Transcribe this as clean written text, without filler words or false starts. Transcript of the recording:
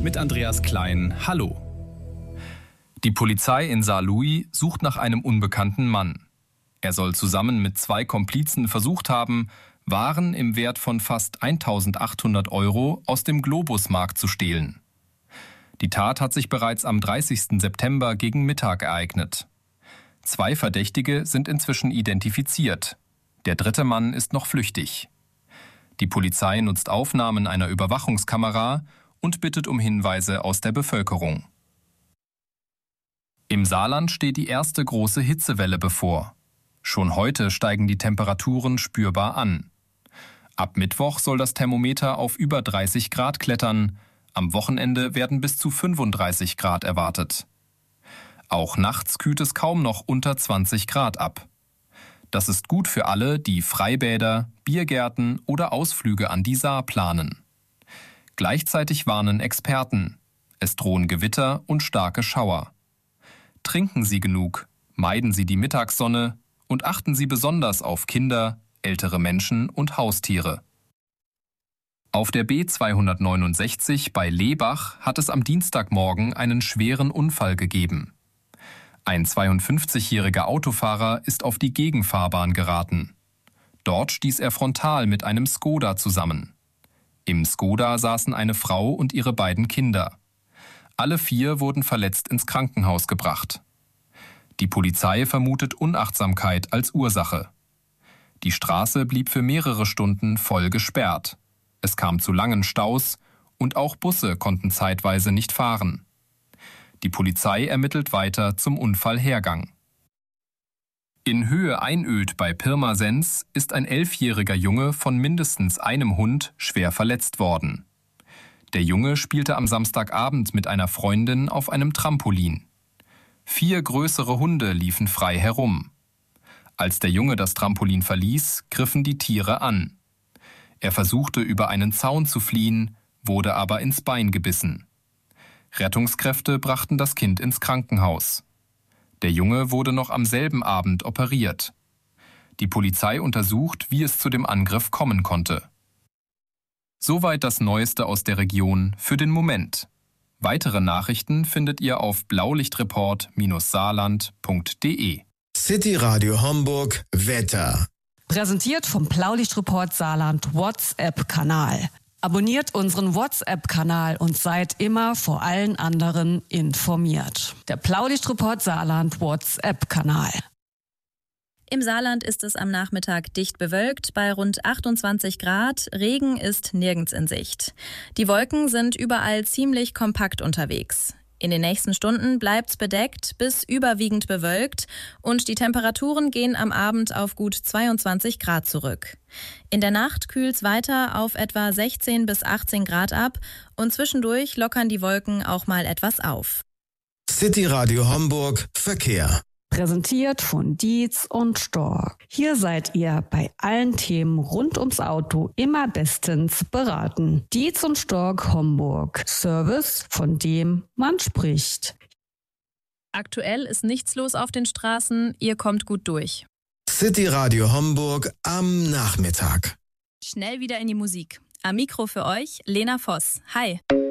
mit Andreas Klein. Hallo. Die Polizei in Saarlouis sucht nach einem unbekannten Mann. Er soll zusammen mit 2 Komplizen versucht haben, Waren im Wert von fast 1.800 € aus dem Globusmarkt zu stehlen. Die Tat hat sich bereits am 30. September gegen Mittag ereignet. 2 Verdächtige sind inzwischen identifiziert. Der 3. Mann ist noch flüchtig. Die Polizei nutzt Aufnahmen einer Überwachungskamera und bittet um Hinweise aus der Bevölkerung. Im Saarland steht die erste große Hitzewelle bevor. Schon heute steigen die Temperaturen spürbar an. Ab Mittwoch soll das Thermometer auf über 30 Grad klettern. Am Wochenende werden bis zu 35 Grad erwartet. Auch nachts kühlt es kaum noch unter 20 Grad ab. Das ist gut für alle, die Freibäder, Biergärten oder Ausflüge an die Saar planen. Gleichzeitig warnen Experten. Es drohen Gewitter und starke Schauer. Trinken Sie genug, meiden Sie die Mittagssonne und achten Sie besonders auf Kinder, ältere Menschen und Haustiere. Auf der B269 bei Lebach hat es am Dienstagmorgen einen schweren Unfall gegeben. Ein 52-jähriger Autofahrer ist auf die Gegenfahrbahn geraten. Dort stieß er frontal mit einem Skoda zusammen. Im Skoda saßen eine Frau und ihre beiden Kinder. Alle 4 wurden verletzt ins Krankenhaus gebracht. Die Polizei vermutet Unachtsamkeit als Ursache. Die Straße blieb für mehrere Stunden voll gesperrt. Es kam zu langen Staus und auch Busse konnten zeitweise nicht fahren. Die Polizei ermittelt weiter zum Unfallhergang. In Höhe Einöd bei Pirmasens ist ein 11-jähriger Junge von mindestens einem Hund schwer verletzt worden. Der Junge spielte am Samstagabend mit einer Freundin auf einem Trampolin. 4 größere Hunde liefen frei herum. Als der Junge das Trampolin verließ, griffen die Tiere an. Er versuchte, über einen Zaun zu fliehen, wurde aber ins Bein gebissen. Rettungskräfte brachten das Kind ins Krankenhaus. Der Junge wurde noch am selben Abend operiert. Die Polizei untersucht, wie es zu dem Angriff kommen konnte. Soweit das Neueste aus der Region für den Moment. Weitere Nachrichten findet ihr auf blaulichtreport-saarland.de. City Radio Homburg Wetter. Präsentiert vom Blaulichtreport Saarland WhatsApp-Kanal. Abonniert unseren WhatsApp-Kanal und seid immer vor allen anderen informiert. Der Blaulichtreport Saarland WhatsApp-Kanal. Im Saarland ist es am Nachmittag dicht bewölkt bei rund 28 Grad. Regen ist nirgends in Sicht. Die Wolken sind überall ziemlich kompakt unterwegs. In den nächsten Stunden bleibt's bedeckt bis überwiegend bewölkt und die Temperaturen gehen am Abend auf gut 22 Grad zurück. In der Nacht kühlt's weiter auf etwa 16 bis 18 Grad ab und zwischendurch lockern die Wolken auch mal etwas auf. City Radio Homburg Verkehr. Präsentiert von Dietz und Stork. Hier seid ihr bei allen Themen rund ums Auto immer bestens beraten. Dietz und Stork Homburg. Service, von dem man spricht. Aktuell ist nichts los auf den Straßen, ihr kommt gut durch. City Radio Homburg am Nachmittag. Schnell wieder in die Musik. Am Mikro für euch Lena Voss. Hi.